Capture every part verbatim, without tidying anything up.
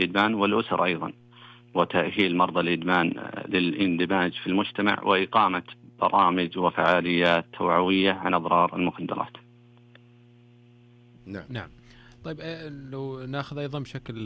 الإدمان والأسر أيضا، وتأهيل مرضى الإدمان للاندماج في المجتمع، وإقامة برامج وفعاليات توعوية عن أضرار المخدرات. نعم نعم. طيب لو ناخذ أيضا بشكل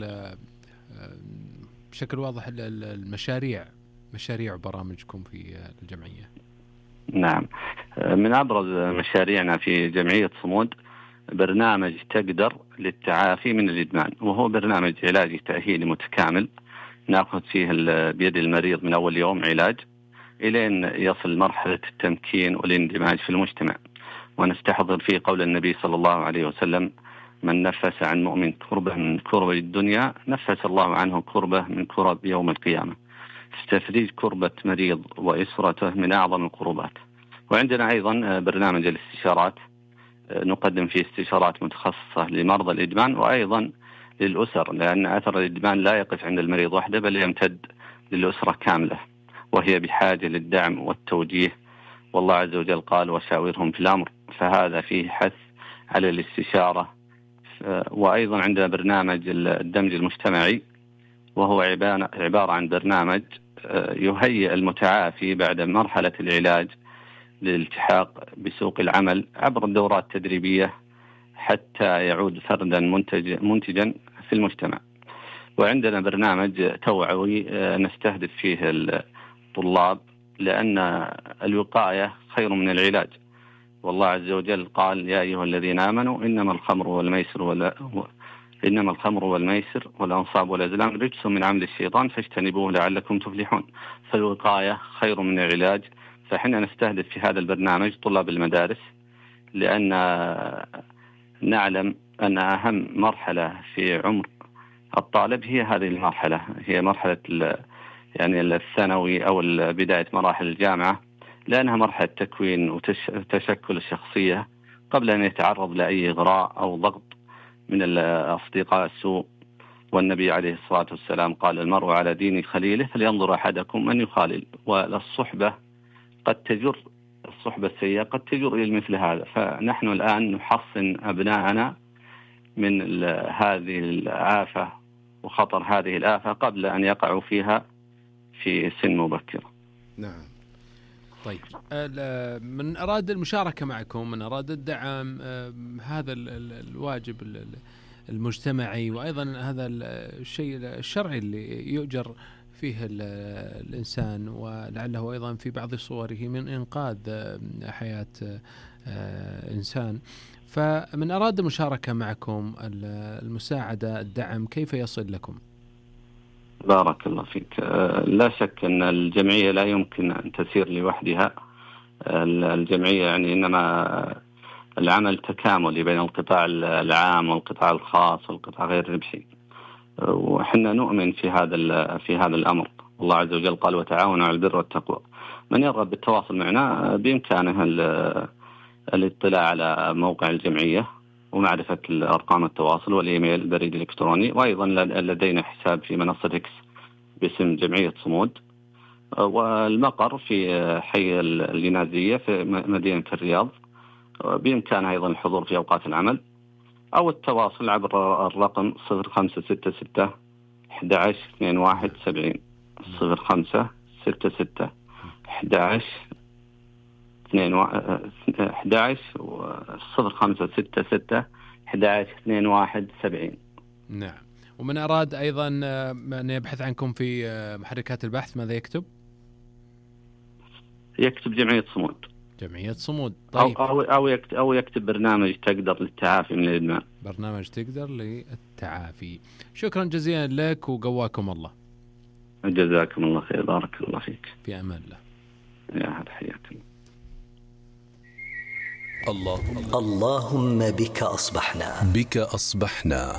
بشكل واضح المشاريع مشاريع وبرامجكم في الجمعية. نعم، من أبرز مشاريعنا في جمعية صمود برنامج تقدر للتعافي من الإدمان، وهو برنامج علاجي تأهيلي متكامل نأخذ فيه بيد المريض من أول يوم علاج إلى أن يصل مرحلة التمكين والاندماج في المجتمع، ونستحضر فيه قول النبي صلى الله عليه وسلم: من نفس عن مؤمن كربة من كرب الدنيا نفس الله عنه كربة من كرب يوم القيامة. تفريج كربة مريض وإسرته من أعظم القربات. وعندنا أيضا برنامج الاستشارات، نقدم فيه استشارات متخصصة لمرضى الإدمان وأيضا للأسر، لأن أثر الإدمان لا يقف عند المريض وحده بل يمتد للأسرة كاملة، وهي بحاجة للدعم والتوجيه، والله عز وجل قال: وشاورهم في الأمر، فهذا فيه حث على الاستشارة. وأيضا عندنا برنامج الدمج المجتمعي، وهو عبارة عن برنامج يهيئ المتعافي بعد مرحلة العلاج للالتحاق بسوق العمل عبر الدورات التدريبية حتى يعود فردا منتج منتجا في المجتمع. وعندنا برنامج توعوي نستهدف فيه الطلاب، لأن الوقاية خير من العلاج، والله عز وجل قال: يا أيها الذين آمنوا إنما الخمر والميسر ولا إنما الخمر والميسر والأنصاب والأزلام رجس من عمل الشيطان فاجتنبوه لعلكم تفلحون. فالوقاية خير من العلاج. فحنا نستهدف في هذا البرنامج طلاب المدارس، لأن نعلم أن أهم مرحلة في عمر الطالب هي هذه المرحلة، هي مرحلة يعني الثانوي أو بداية مراحل الجامعة، لأنها مرحلة تكوين وتشكل الشخصية قبل أن يتعرض لأي إغراء أو ضغط من الأصدقاء السوء. والنبي عليه الصلاة والسلام قال: المرء على دين خليله فلينظر أحدكم من يخالل. والصحبة قد تجر الصحبة السيئة قد تجر إلى مثل هذا. فنحن الآن نحصن أبناءنا من هذه الآفة وخطر هذه الآفة قبل أن يقعوا فيها في سن مبكرة. نعم. طيب، من أراد المشاركة معكم، من أراد الدعم هذا الواجب المجتمعي وأيضا هذا الشيء الشرعي اللي يؤجر فيه الإنسان، ولعله أيضا في بعض صوره من إنقاذ حياة إنسان، فمن أراد المشاركة معكم، المساعدة، الدعم، كيف يصل لكم؟ بارك الله فيك. لا شك أن الجمعية لا يمكن أن تسير لوحدها. الجمعية يعني إنما العمل تكاملي بين القطاع العام والقطاع الخاص والقطاع غير الربحي، وحنا نؤمن في هذا في هذا الأمر. الله عز وجل قال: وتعاونوا على البر والتقوى. من يرغب بالتواصل معنا بإمكانه الاطلاع على موقع الجمعية ومعرفة الأرقام التواصل والإيميل البريد الإلكتروني، وأيضا لدينا حساب في منصة إكس باسم جمعية صمود، والمقر في حي الجنازية في مدينة الرياض. بإمكانه أيضا الحضور في أوقات العمل أو التواصل عبر الرقم صفر خمسة ستة ستة واحد واحد اثنين واحد سبعين صفر خمسة ستة ستة واحد واحد اثنين واحد صفر خمسة ستة ستة واحد واحد اثنين واحد سبعين. نعم. ومن أراد أيضا أن يبحث عنكم في محركات البحث ماذا يكتب؟ يكتب جمعية صمود. جمعية صمود. طيب. أو أو يكتب أو يكتب برنامج تقدر للتعافي من الإدمان. برنامج تقدر للتعافي. شكرا جزيلا لك وقواكم الله. جزاكم الله خير. بارك الله فيك. في أمان الله. يا هلا، حياك الله. اللهم بك أصبحنا. بك أصبحنا.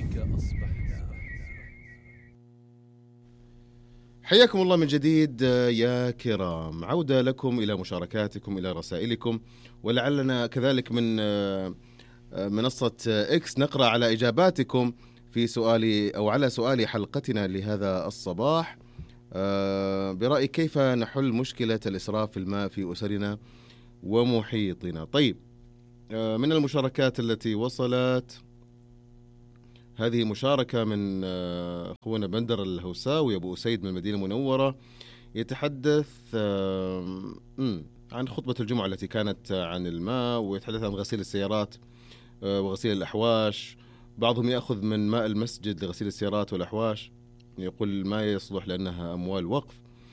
حياكم الله من جديد يا كرام. عودة لكم إلى مشاركاتكم، إلى رسائلكم، ولعلنا كذلك من منصة إكس نقرأ على إجاباتكم في سؤالي أو على سؤال حلقتنا لهذا الصباح. برأيك كيف نحل مشكلة الإسراف في الماء في أسرنا ومحيطنا؟ طيب، من المشاركات التي وصلت هذه مشاركة من أخونا بندر الهوساوي أبو أسيد من المدينة المنورة، يتحدث عن خطبة الجمعة التي كانت عن الماء، ويتحدث عن غسيل السيارات وغسيل الأحواش. بعضهم يأخذ من ماء المسجد لغسيل السيارات والأحواش، يقول ما يصلح لأنها أموال وقف.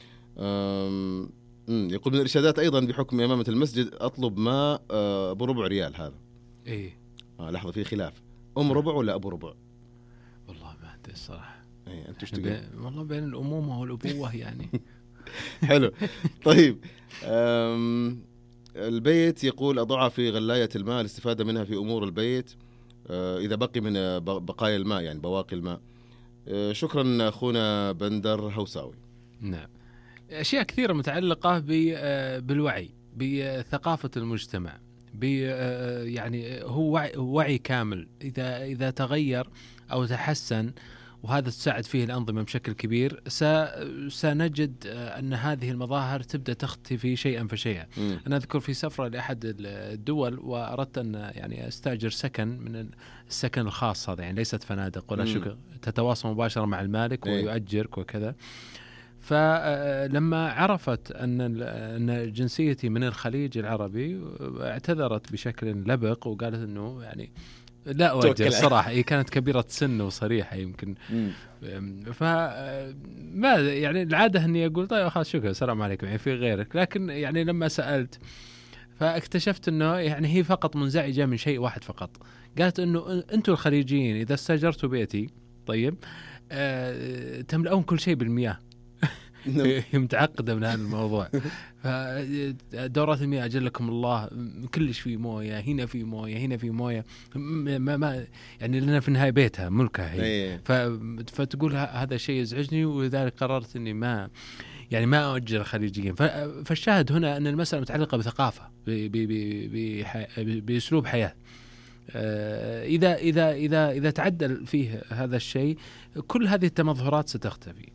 يقول من الإرشادات أيضا بحكم إمامة المسجد أطلب ماء بربع ريال. هذا إيه آه لحظة، في خلاف، أم ربع ولا أبو ربع؟ والله ما أدري الصراحة. إيه أنت تشتغل والله بين الأمومة والأبوة يعني. حلو. طيب البيت يقول أضعها في غلاية الماء الاستفادة منها في أمور البيت إذا بقي من بقايا الماء، يعني بواقي الماء. شكرا أخونا بندر هوساوي. نعم، أشياء كثيرة متعلقة بالوعي، بثقافة المجتمع، يعني هو وعي, وعي كامل. إذا إذا تغير أو تحسن، وهذا تساعد فيه الأنظمة بشكل كبير، سنجد أن هذه المظاهر تبدأ تختفي شيئا فشيئا. م. أنا أذكر في سفرة لأحد الدول، وأردت أن يعني أستأجر سكن من السكن الخاص هذا، يعني ليست فنادق ولا شيء، تتواصل مباشرة مع المالك ويؤجرك وكذا. فلما عرفت أن أن جنسيتي من الخليج العربي، اعتذرت بشكل لبق وقالت أنه يعني لا أوجه صراحة. هي كانت كبيرة سن وصريحة يمكن. فما يعني العادة أني أقول طيب خلاص شكرا السلام عليكم، يعني في غيرك. لكن يعني لما سألت فاكتشفت أنه يعني هي فقط منزعجة من شيء واحد فقط. قالت أنه أنتم الخليجيين إذا استأجرتوا بيتي طيب أه تملؤون كل شيء بالمياه. هي متعقدة من هذا الموضوع. فدورات المياه أجلكم الله كلش في موية، هنا في موية، هنا في موية، ما ما يعني لنا في النهاية بيتها ملكها هي. فتقول هذا شيء يزعجني، ولذلك قررت إني ما يعني ما أؤجر خليجيين. فالشاهد هنا أن المسألة متعلقة بثقافة، بأسلوب حياة. إذا إذا إذا إذا تعدل فيه هذا الشيء، كل هذه التمظهرات ستختفي.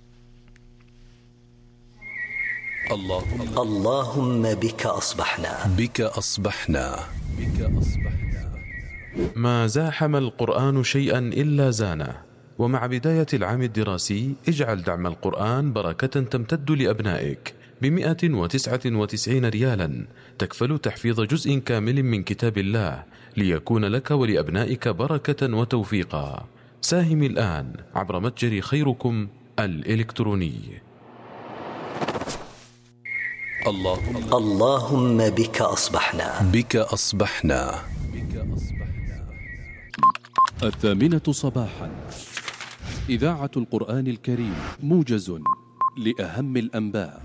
اللهم اللهم بك أصبحنا بك أصبحنا بك أصبحنا. ما زاحم القرآن شيئا إلا زانه. ومع بداية العام الدراسي اجعل دعم القرآن بركة تمتد لأبنائك بمئة وتسعة وتسعين ريالا، تكفل تحفيظ جزء كامل من كتاب الله، ليكون لك ولأبنائك بركة وتوفيقا. ساهم الآن عبر متجر خيركم الإلكتروني. اللهم اللهم بك أصبحنا بك أصبحنا بك أصبحنا. الثامنة صباحا، إذاعة القرآن الكريم، موجز لأهم الأنباء.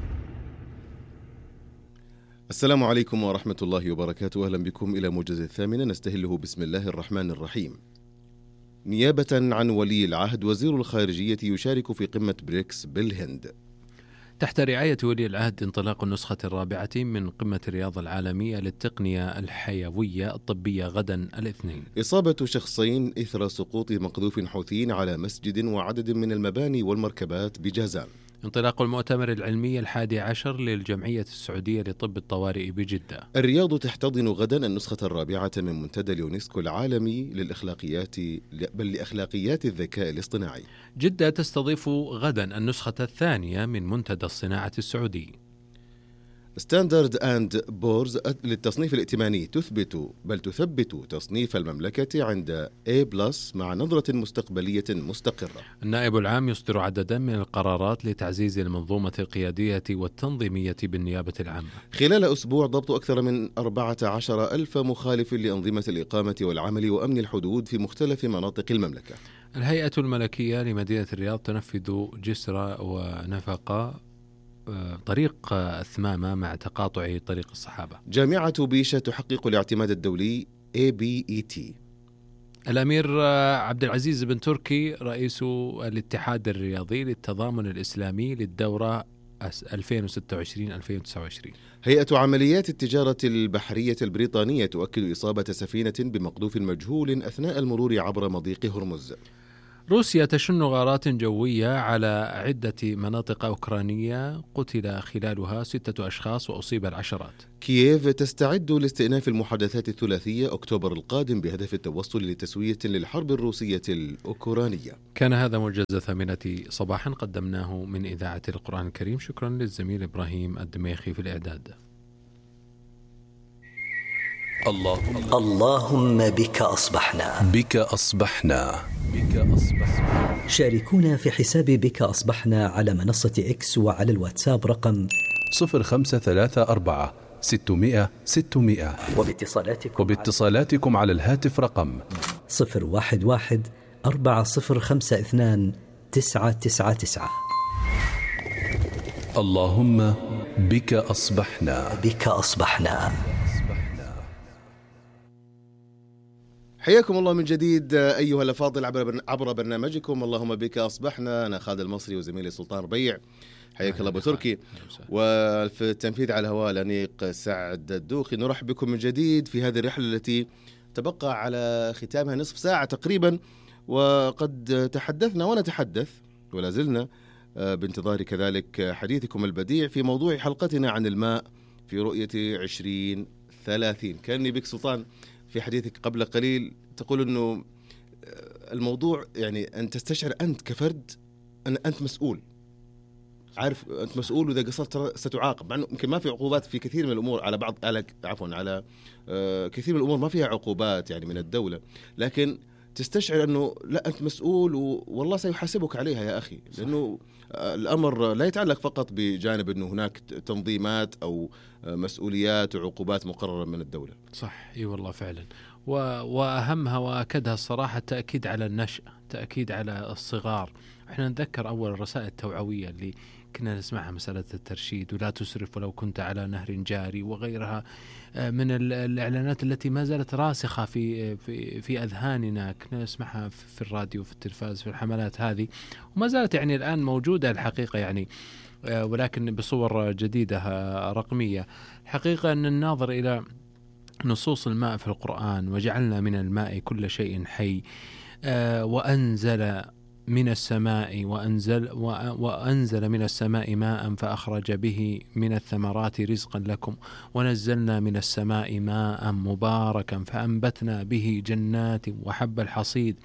السلام عليكم ورحمة الله وبركاته. أهلا بكم إلى موجز الثامنة، نستهله بسم الله الرحمن الرحيم. نيابة عن ولي العهد، وزير الخارجية يشارك في قمة بريكس بالهند. تحت رعاية ولي العهد انطلاق النسخة الرابعة من قمة الرياضة العالمية للتقنية الحيوية الطبية غدا الاثنين. إصابة شخصين إثر سقوط مقذوف حوثي على مسجد وعدد من المباني والمركبات بجازان. انطلاق المؤتمر العلمي الحادي عشر للجمعية السعودية لطب الطوارئ بجدة. الرياض تحتضن غدا النسخة الرابعة من منتدى اليونسكو العالمي للأخلاقيات بل لأخلاقيات الذكاء الاصطناعي. جدة تستضيف غدا النسخة الثانية من منتدى الصناعة السعودي. ستاندرد أند بورز للتصنيف الائتماني تثبت بل تثبت تصنيف المملكة عند A+ مع نظرة مستقبلية مستقرة. النائب العام يصدر عددا من القرارات لتعزيز المنظومة القيادية والتنظيمية بالنيابة العامة. خلال أسبوع ضبط أكثر من أربعة عشر ألف مخالف لأنظمة الإقامة والعمل وأمن الحدود في مختلف مناطق المملكة. الهيئة الملكية لمدينة الرياض تنفذ جسر ونفقة طريق الثمامة مع تقاطع طريق الصحابة. جامعة بيشة تحقق الاعتماد الدولي إيه بي إي تي. الأمير عبد العزيز بن تركي رئيس الاتحاد الرياضي للتضامن الإسلامي للدورة ألفين وستة وعشرين ألفين وتسعة وعشرين. هيئة عمليات التجارة البحرية البريطانية تؤكد إصابة سفينة بمقذوف مجهول أثناء المرور عبر مضيق هرمز. روسيا تشن غارات جوية على عدة مناطق أوكرانية، قتل خلالها ستة أشخاص وأصيب العشرات. كييف تستعد لاستئناف المحادثات الثلاثية أكتوبر القادم بهدف التوصل لتسوية للحرب الروسية الأوكرانية. كان هذا موجز الثامنة صباحا قدمناه من إذاعة القرآن الكريم. شكرا للزميل إبراهيم الدميخي في الإعداد. اللهم اللهم بك أصبحنا بك أصبحنا بك أصبحنا. شاركونا في حساب بك أصبحنا على منصة إكس وعلى الواتساب رقم صفر خمسة ثلاثة أربعة ستمائة ستمائة، وباتصالاتكم وباتصالاتكم على الهاتف رقم صفر واحد واحد أربعة صفر خمسة اثنان تسعة تسعة تسعة. اللهم بك أصبحنا بك أصبحنا. حياكم الله من جديد أيها الأفاضل عبر برنامجكم اللهم بك أصبحنا. أنا خالد المصري وزميلي سلطان ربيع. حياك الله أبو تركي. وفي التنفيذ على الهواء الأنيق سعد الدوخي. نرحب بكم من جديد في هذه الرحلة التي تبقى على ختامها نصف ساعة تقريبا، وقد تحدثنا ونتحدث ولا زلنا بانتظار كذلك حديثكم البديع في موضوع حلقتنا عن الماء في رؤية عشرين ثلاثين. كأني بك سلطان في حديثك قبل قليل تقول أنه الموضوع يعني أن تستشعر أنت كفرد أن أنت مسؤول، عارف أنت مسؤول، وإذا قصرت ستعاقب، مع أنه يمكن ما في عقوبات في كثير من الأمور على بعض على عفوا على آه كثير من الأمور ما فيها عقوبات يعني من الدولة، لكن تستشعر أنه لا أنت مسؤول والله سيحاسبك عليها يا أخي، لأنه الأمر لا يتعلق فقط بجانب أنه هناك تنظيمات أو مسؤوليات وعقوبات مقررة من الدولة. صح، اي والله فعلا. وأهمها وأكدها الصراحة التأكيد على النشأ، تأكيد على الصغار. احنا نتذكر أول الرسائل التوعوية اللي كنا نسمعها، مسألة الترشيد ولا تسرف ولو كنت على نهر جاري وغيرها من الإعلانات التي ما زالت راسخة في في في أذهاننا، كنا نسمعها في الراديو في التلفاز في الحملات هذه، وما زالت يعني الآن موجودة الحقيقة يعني، ولكن بصور جديدة رقمية. الحقيقة أن الناظر إلى نصوص الماء في القرآن، وجعلنا من الماء كل شيء حي، وأنزل من السماء وأنزل وأنزل من السماء ماء فأخرج به من الثمرات رزقا لكم، ونزلنا من السماء ماء مباركا فأنبتنا به جنات وحب الحصيد،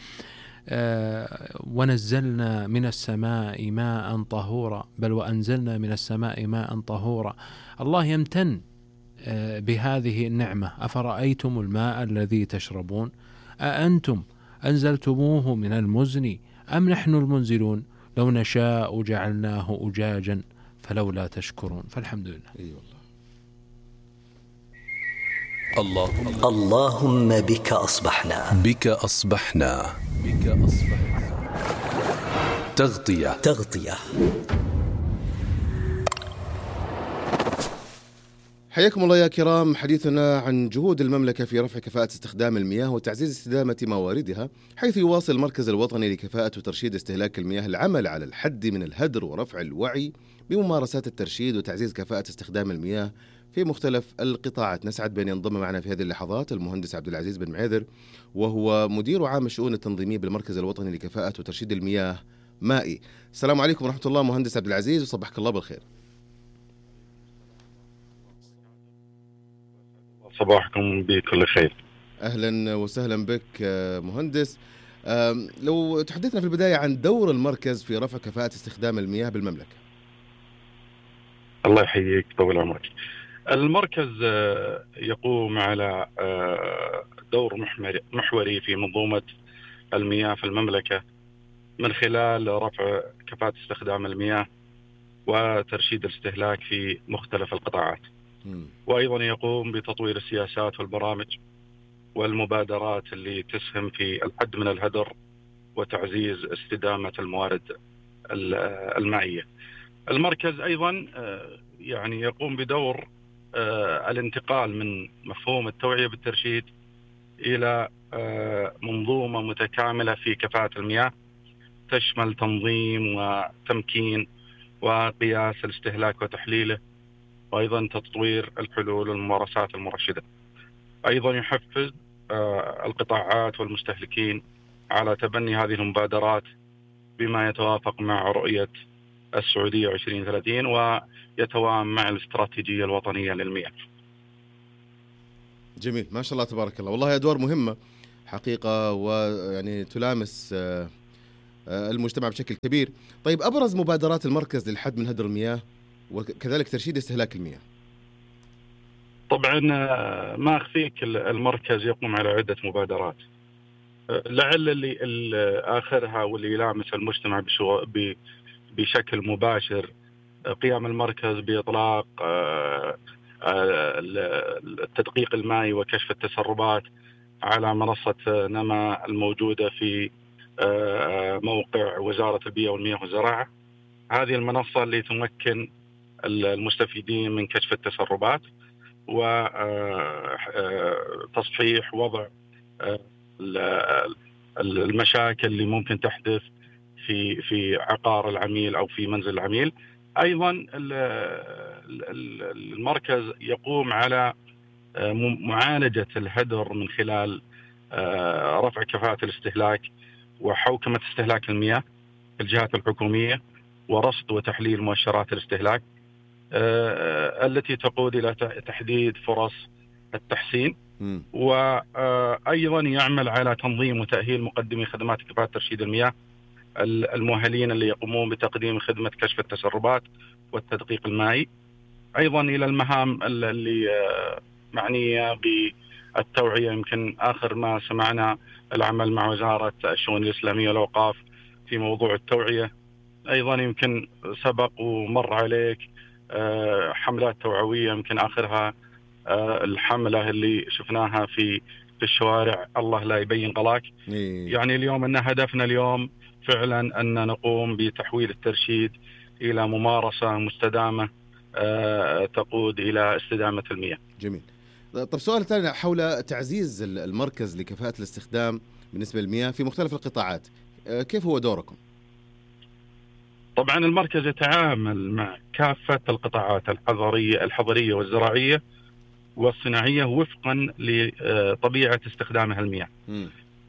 ونزلنا من السماء ماء طهورا، بل وأنزلنا من السماء ماء طهورا. الله يمتن بهذه النعمة. أفرأيتم الماء الذي تشربون أأنتم أنزلتموه من المزن أم نحن المنزلون لو نشاء جعلناه أجاجا فلولا تشكرون. فالحمد لله. أي والله. اللهم اللهم بك أصبحنا بك أصبحنا بك أصبحنا. تغطية تغطية. حياكم الله يا كرام. حديثنا عن جهود المملكة في رفع كفاءة استخدام المياه وتعزيز استدامة مواردها، حيث يواصل المركز الوطني لكفاءة وترشيد استهلاك المياه العمل على الحد من الهدر ورفع الوعي بممارسات الترشيد وتعزيز كفاءة استخدام المياه في مختلف القطاعات. نسعد بأن ينضم معنا في هذه اللحظات المهندس عبد العزيز بن معيذر، وهو مدير عام الشؤون التنظيمية بالمركز الوطني لكفاءة وترشيد المياه مائي. السلام عليكم ورحمة الله مهندس عبد العزيز، وصبحك الله بالخير. صباحكم بكل خير. أهلا وسهلا بك مهندس. لو تحدثنا في البداية عن دور المركز في رفع كفاءة استخدام المياه بالمملكة. الله يحييك، طول عمرك. المركز يقوم على دور محوري في منظومة المياه في المملكة من خلال رفع كفاءة استخدام المياه وترشيد الاستهلاك في مختلف القطاعات، وأيضا يقوم بتطوير السياسات والبرامج والمبادرات اللي تسهم في الحد من الهدر وتعزيز استدامة الموارد المائية. المركز أيضا يعني يقوم بدور الانتقال من مفهوم التوعية بالترشيد إلى منظومة متكاملة في كفاءة المياه تشمل تنظيم وتمكين وقياس الاستهلاك وتحليله، وأيضا تطوير الحلول والممارسات المرشدة. أيضا يحفز القطاعات والمستهلكين على تبني هذه المبادرات بما يتوافق مع رؤية السعودية عشرين ثلاثين ويتوائم مع الاستراتيجية الوطنية للمياه. جميل، ما شاء الله تبارك الله. والله أدوار مهمة حقيقة، ويعني تلامس المجتمع بشكل كبير. طيب، أبرز مبادرات المركز للحد من هدر المياه وكذلك ترشيد استهلاك المياه؟ طبعا ما أخفيك المركز يقوم على عدة مبادرات، لعل اللي آخرها واللي يلامس المجتمع بشكل مباشر قيام المركز بإطلاق التدقيق المائي وكشف التسربات على منصة نما الموجودة في موقع وزارة البيئة والمياه والزراعة. هذه المنصة اللي تمكن المستفيدين من كشف التسربات وتصحيح وضع المشاكل اللي ممكن تحدث في في عقار العميل أو في منزل العميل. أيضا المركز يقوم على معالجة الهدر من خلال رفع كفاءة الاستهلاك وحوكمة استهلاك المياه في الجهات الحكومية ورصد وتحليل مؤشرات الاستهلاك التي تقود إلى تحديد فرص التحسين. وأيضا يعمل على تنظيم وتأهيل مقدمي خدمات كفاءة ترشيد المياه المؤهلين اللي يقومون بتقديم خدمة كشف التسربات والتدقيق المائي. أيضا إلى المهام اللي معنية بالتوعية، يمكن آخر ما سمعنا العمل مع وزارة الشؤون الإسلامية والأوقاف في موضوع التوعية. أيضا يمكن سبق ومر عليك حملات توعوية، يمكن آخرها الحملة اللي شفناها في في الشوارع الله لا يبين غلاك. يعني اليوم أن هدفنا اليوم فعلا أن نقوم بتحويل الترشيد إلى ممارسة مستدامة تقود إلى استدامة المياه. جميل. طب سؤال ثاني حول تعزيز المركز لكفاءة الاستخدام بالنسبة للمياه في مختلف القطاعات، كيف هو دوركم؟ طبعا المركز يتعامل مع كافة القطاعات الحضرية الحضرية والزراعية والصناعية وفقا لطبيعة استخدامها المياه. م.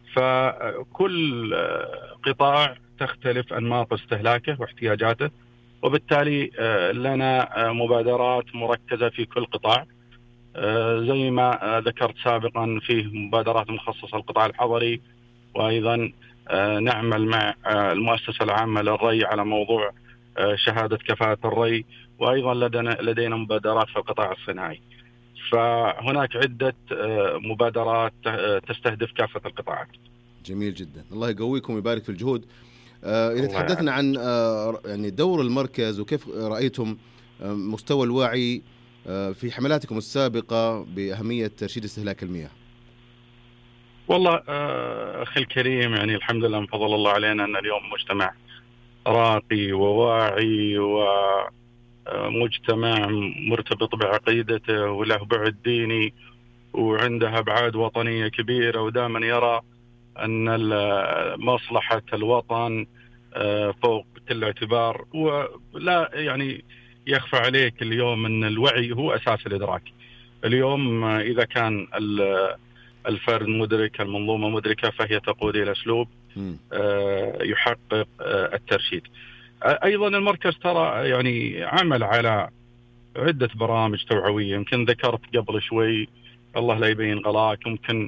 فكل قطاع تختلف أنماط استهلاكه واحتياجاته، وبالتالي لنا مبادرات مركزة في كل قطاع. زي ما ذكرت سابقا فيه مبادرات مخصصة للقطاع الحضري، وأيضا نعمل مع المؤسسة العامة للري على موضوع شهادة كفاءة الري، وأيضا لدينا لدينا مبادرات في القطاع الصناعي. فهناك عدة مبادرات تستهدف كافة القطاعات. جميل جدا، الله يقويكم ويبارك في الجهود. إذا تحدثنا عن يعني دور المركز وكيف رأيتم مستوى الوعي في حملاتكم السابقة بأهمية ترشيد استهلاك المياه. والله أخي الكريم، يعني الحمد لله من فضل الله علينا أن اليوم مجتمع راقي وواعي ومجتمع مرتبط بعقيدته وله بعد ديني وعنده أبعاد وطنية كبيرة، ودائما يرى أن مصلحة الوطن فوق كل اعتبار. ولا يعني يخفى عليك اليوم أن الوعي هو أساس الإدراك. اليوم إذا كان الفرد مدرك، المنظومة مدركة، فهي تقود إلى أسلوب يحقق الترشيد. أيضا المركز ترى يعني عمل على عدة برامج توعوية، يمكن ذكرت قبل شوي الله لا يبين غلاك. يمكن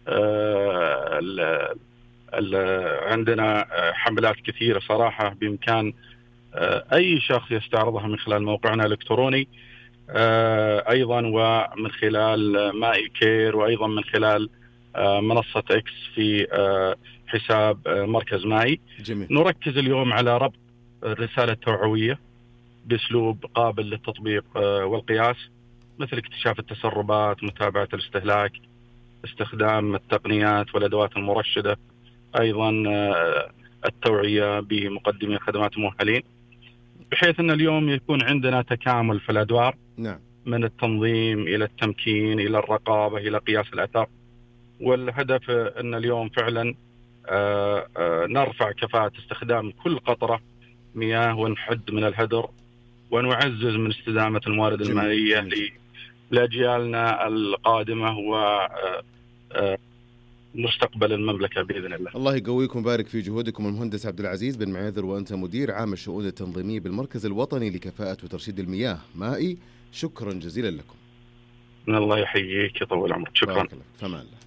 ال ال عندنا حملات كثيرة صراحة بإمكان أي شخص يستعرضها من خلال موقعنا الإلكتروني، أيضا ومن خلال ماي كير، وأيضا من خلال منصة إكس في حساب مركز ماي. جميل. نركز اليوم على ربط الرسالة التوعوية بأسلوب قابل للتطبيق والقياس، مثل اكتشاف التسربات، متابعة الاستهلاك، استخدام التقنيات والأدوات المرشدة، أيضا التوعية بمقدمي خدمات مؤهلين، بحيث أن اليوم يكون عندنا تكامل في الأدوار. نعم. من التنظيم إلى التمكين إلى الرقابة إلى قياس الأثر. والهدف أن اليوم فعلا نرفع كفاءة استخدام كل قطرة مياه، ونحد من الهدر، ونعزز من استدامة الموارد المائية لأجيالنا القادمة و مستقبل المملكة بإذن الله. الله يقويكم ويبارك في جهودكم. المهندس عبد العزيز بن معيذر، وأنت مدير عام الشؤون التنظيمية بالمركز الوطني لكفاءة وترشيد المياه مائي، شكرا جزيلا لكم. من الله يحييك يطول عمرك. شكرا. فمان الله.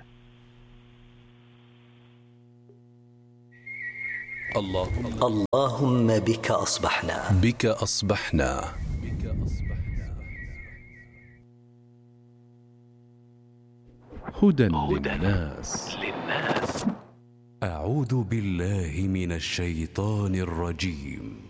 اللهم اللهم بك أصبحنا بك أصبحنا هدى للناس. أعوذ بالله من الشيطان الرجيم.